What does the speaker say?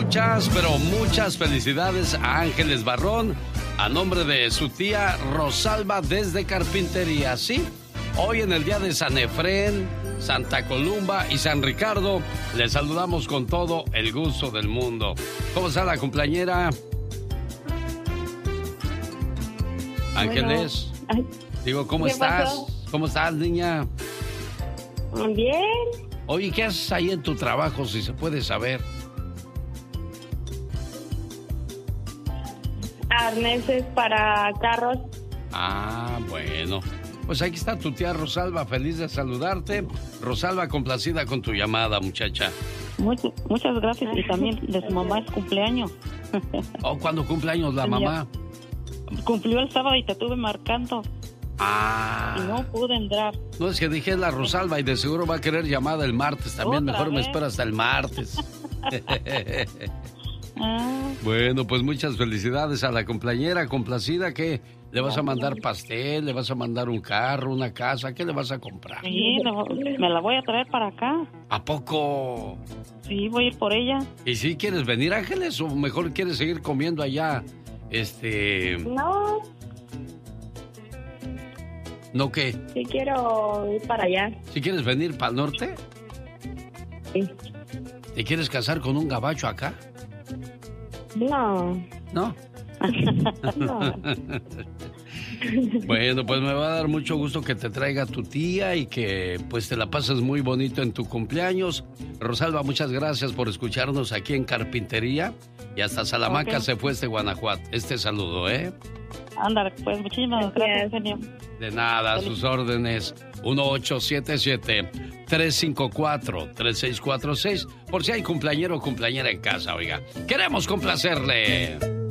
muchas, pero muchas felicidades a Ángeles Barrón a nombre de su tía Rosalba desde Carpintería. Sí, hoy en el día de San Efrén, Santa Columba y San Ricardo, les saludamos con todo el gusto del mundo. ¿Cómo está la cumpleañera? Ángeles. Bueno, digo, ¿cómo estás? Pasó? ¿Cómo estás, niña? Bien. Oye, ¿qué haces ahí en tu trabajo, si se puede saber? Arneses para carros. Ah, bueno. Pues aquí está tu tía Rosalba, feliz de saludarte. Rosalba, complacida con tu llamada, muchacha. Muchas gracias. Y también de su mamá es cumpleaños. Oh, ¿cuándo cumpleaños la mamá? Cumplió el sábado y te estuve marcando. Ah. Y no pude entrar. No, es que dije la Rosalba y de seguro va a querer llamada el martes. También mejor me espero hasta el martes. Bueno, pues muchas felicidades a la cumpleañera complacida. ¿Qué? ¿Le vas a mandar pastel? ¿Le vas a mandar un carro, una casa? ¿Qué le vas a comprar? Sí, me la voy a traer para acá. ¿A poco? Sí, voy a ir por ella. ¿Y si quieres venir, Ángeles, o mejor quieres seguir comiendo allá? No. ¿No qué? Sí quiero ir para allá. ¿Sí quieres venir para el norte? Sí. ¿Te quieres casar con un gabacho acá? No. ¿No? No. Bueno, pues me va a dar mucho gusto que te traiga tu tía y que pues te la pases muy bonito en tu cumpleaños. Rosalba, muchas gracias por escucharnos aquí en Carpintería y hasta Salamanca se fue Guanajuato. Saludo, ¿eh? Ándale, pues muchísimas gracias, genio. De nada, a sus órdenes. 1877-354-3646. Por si hay cumpleañero o cumpleañera en casa, oiga. Queremos complacerle.